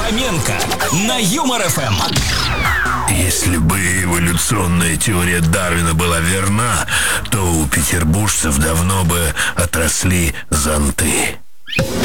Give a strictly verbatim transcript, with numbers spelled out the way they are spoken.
Фоменко на Юмор эф эм. Если бы эволюционная теория Дарвина была верна, то у петербуржцев давно бы отросли зонты.